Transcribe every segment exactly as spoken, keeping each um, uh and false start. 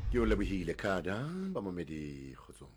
ke o lebohile Khada ba momedi kgotsong.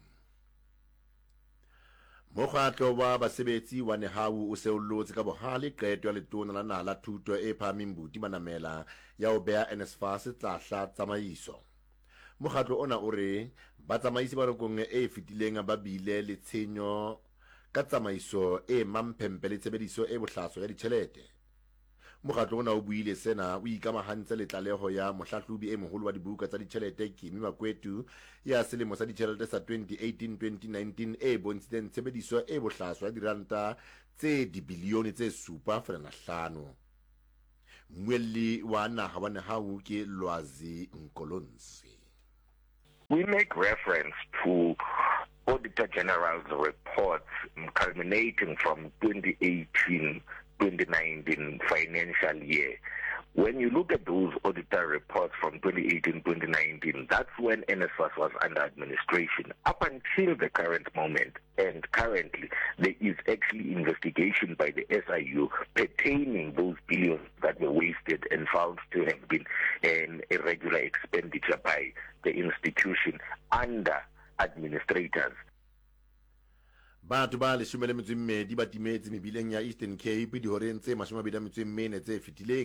Mokgatlo wa basebetsi wa Nehawu o se o lotse ka bohale qeto ya letona la naha la thuto e phahameng buti manamela ya ho beha NSFAS tlahla tsamaiso. Mokgatlo ona o re batsamaisi ba rekong e fetileng ba bile le tshenyo ka tsamaiso e mamphempe le tshebediso e bohlaswa ya ditjhelete. Mokgatlo ona o buile sena o ikamahantse le tlaleho ya mohlahlobi e moholo wa dibuka tsa ditjhelete Kimi Makwetu ya selemo sa ditjhelete sa twenty eighteen twenty nineteen e bontshitseng tshebediso e bohlaswa ya diranta tse dibilione tse supa feela hlano. Mmuelli wa naha wa Nehawu ke Lwazi Nkolonsi. We make reference to Auditor General's reports culminating from twenty eighteen twenty nineteen financial year. When you look at those auditor reports from twenty eighteen twenty nineteen, that's when NSFAS was under administration up until the current moment. And currently, there is actually investigation by the S I U pertaining those billions that were wasted and found to have been an irregular expenditure by the institution under administrators. Batho ba leshome le metso e mmedi ba timetse mebileng ya Eastern Cape dihoreng tse mashome a mabedi a metso e mene tse fetileng.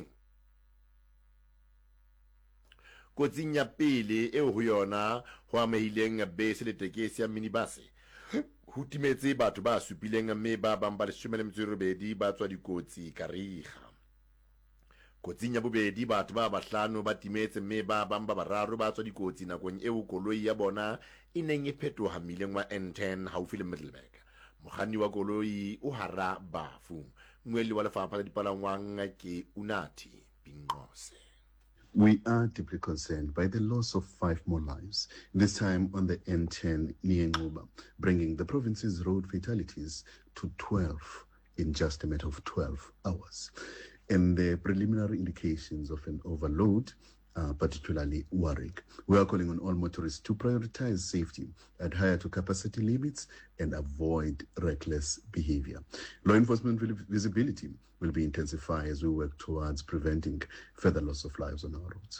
Kotsing ya pele eo ho yona ho amehileng bese le tekesi ya minibus ho timetse batho ba supileng mme ba bang ba leshome le metso e robedi ba tswa dikotsi Kariga. Kotsing ya bobedi batho ba bahlano ba timetse mme ba bang ba bararo ba tswa dikotsi nakong eo koloi ya bona e neng e phetoha mmileng wa N ten haufi le Middelburg. Mokganni wa koloi o hara bafu. Mmuelli wa lefapha la dipalangwang ke Unathi Binqose. We are deeply concerned by the loss of five more lives, this time on the N ten near Nquba, bringing the province's road fatalities to twelve in just a matter of twelve hours. And the preliminary indications of an overload are particularly worrying. We are calling on all motorists to prioritize safety, adhere to capacity limits, and avoid reckless behavior. Law enforcement visibility will be intensified as we work towards preventing further loss of lives on our roads.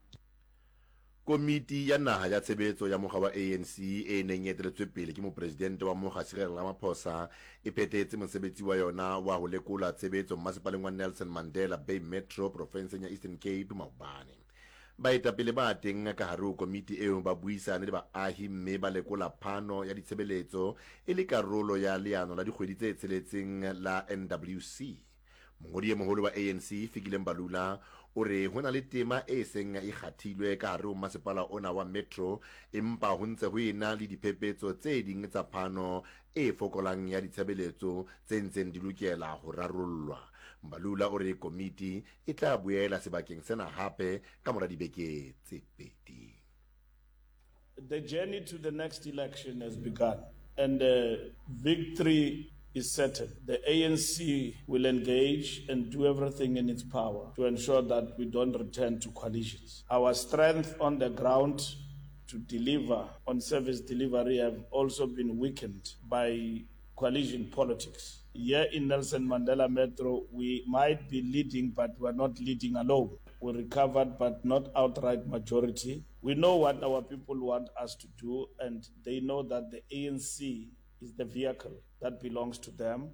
Komiti ya naha ya tshebetso ya mokga wa A N C e neng eteletswe pele ke mopresidente wa mokga Cyril Ramaphosa e phethetse mosebetsi wa yona wa ho lekola tshebetso mmasepaleng wa Nelson Mandela Bay Metro province ya Eastern Cape Maobane. Baetapele ba teng ka hare ho komiti eo ba buisane le baahi mme ba lekola phano ya ditshebeletso e le karolo ya leano la dikgwedi tse tsheletseng la N W C. Mongodi e moholo wa A N C Fikile Mbalula o re hona le tema e seng e kgathilwe ka hare ho masepala ona wa Metro empa ho ntse ho ena le diphephetso tse ding tsa phano e fokolang ya ditshebeletso tse ntseng di lokela ho rarollwa. Mbalula o re komiti e tla boela sebakeng sena hape ka mora dibeke tse pedi. The journey to the next election has begun and uh, victory is certain. The A N C will engage and do everything in its power to ensure that we don't return to coalitions. Our strength on the ground to deliver on service delivery have also been weakened by coalition politics. Here in Nelson Mandela Metro, we might be leading, but we're not leading alone. We recovered, but not outright majority. We know what our people want us to do, and they know that the A N C is the vehicle that belongs to them.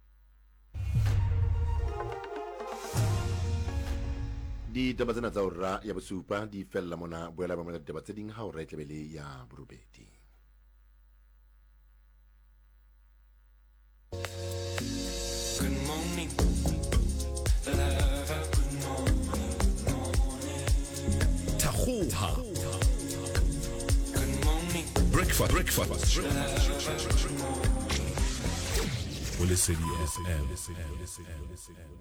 Di taba tsena tsa ora ya bosupa di fella mona boela ba mona taba tse ding ha o re tlebele ya borobedi. Good morning. Lover, good morning. Good morning. Tahoha. Good morning. Breakfast. Breakfast. Lover, good morning. Will listen to